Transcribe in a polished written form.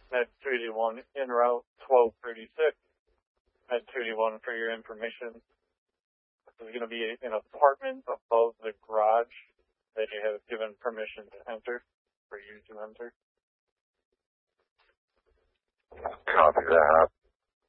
Med 281 en route 1236. Med 281 for your information. This is going to be an apartment above the garage that you have given permission to enter, for you to enter. Copy that.